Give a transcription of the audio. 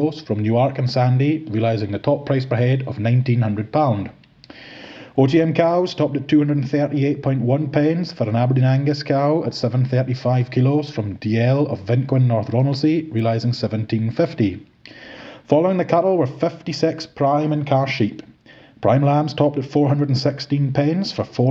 kilos from Newark and Sandy, realising the top price per head of £1,900. OTM cows topped at 238.1 pence for an Aberdeen Angus cow at 735 kilos from DL of Vintquin, North Ronaldsay, realising £1,750. Following the cattle were 56 prime and car sheep. Prime lambs topped at 416 pence for 4